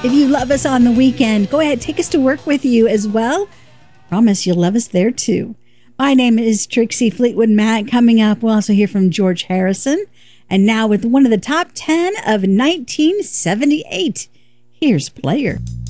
If you love us on the weekend, go ahead, take us to work with you as well. Promise you'll love us there too. My name is Trixie Fleetwood Matt. Coming up, we'll also hear from George Harrison. And now with one of the top 10 of 1978, here's Player.